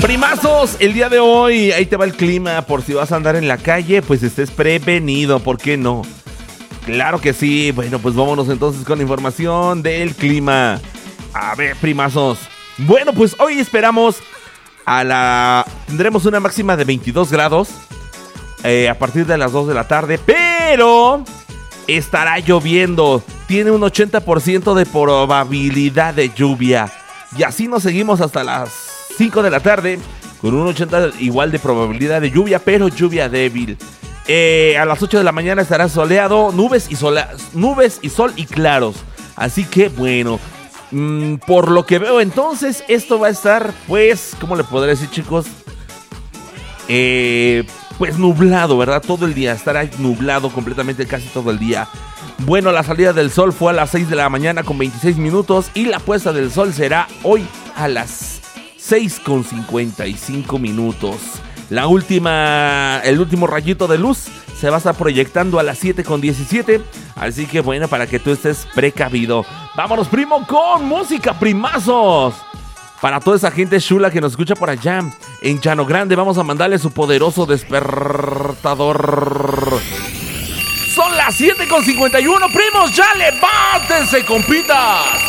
Primazos, el día de hoy, ahí te va el clima. Por si vas a andar en la calle, pues estés prevenido, ¿por qué no? Claro que sí. Bueno, pues vámonos entonces con la información del clima. A ver, primazos. Bueno, pues hoy esperamos tendremos una máxima de 22 grados a partir de las 2 de la tarde, pero estará lloviendo. Tiene un 80% de probabilidad de lluvia. Y así nos seguimos hasta las 5 de la tarde con un 80% igual de probabilidad de lluvia, pero lluvia débil. A las 8 de la mañana estará soleado, nubes y sol y claros. Así que bueno, por lo que veo entonces esto va a estar, pues, ¿cómo le podré decir, chicos? Pues nublado, ¿verdad? Todo el día estará nublado completamente casi todo el día. Bueno, la salida del sol fue a las 6 de la mañana con 26 minutos y la puesta del sol será hoy a las 6 con 55 minutos. El último rayito de luz se va a estar proyectando a las 7 con 17. Así que bueno, para que tú estés precavido. Vámonos, primo, con música, primazos. Para toda esa gente chula que nos escucha por allá en Llano Grande, vamos a mandarle su poderoso despertador. Son las 7 con 51, primos, ya levántense, compitas.